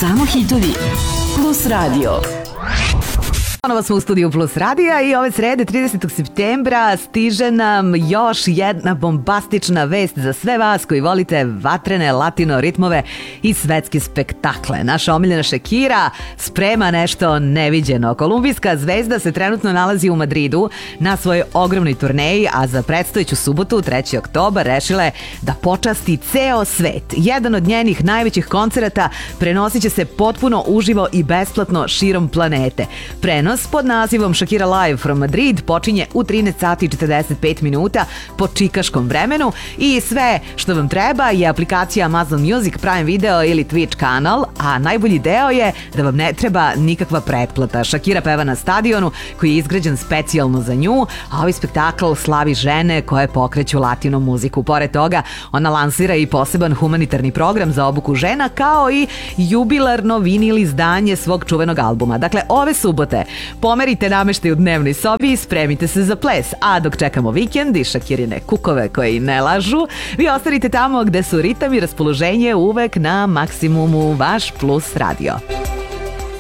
Samo hitovi Plus Radio. Ponovo smo u studiju Plus Radija i ove srede 30. septembra stiže nam još jedna bombastična vest za sve vas koji volite vatrene latino ritmove i svetske spektakle. Naša omiljena Shakira sprema nešto neviđeno. Kolumbijska zvezda se trenutno nalazi u Madridu na svojoj ogromnoj turneji, a za predstojeću subotu, 3. oktobar, rešila je da počasti ceo svet. Jedan od njenih najvećih koncerata prenosit će se potpuno uživo i besplatno širom planete. Prenos pod nazivom Shakira Live from Madrid počinje u 13 sati i 45 minuta po čikaškom vremenu i sve što vam treba je aplikacija Amazon Music, Prime Video ili Twitch kanal, a najbolji deo je da vam ne treba nikakva pretplata. Shakira peva na stadionu koji je izgrađen specijalno za nju, a ovaj spektakl slavi žene koje pokreću latino muziku. Pored toga, ona lansira i poseban humanitarni program za obuku žena, kao i jubilarno vinil izdanje svog čuvenog albuma. Dakle, ove subote pomerite nameštaj u dnevnoj sobi i spremite se za ples. A dok čekamo vikend i Shakirine kukove koji ne lažu, vi ostanite tamo gde su ritam i raspoloženje uvek na maksimumu. Vaš Plus Radio.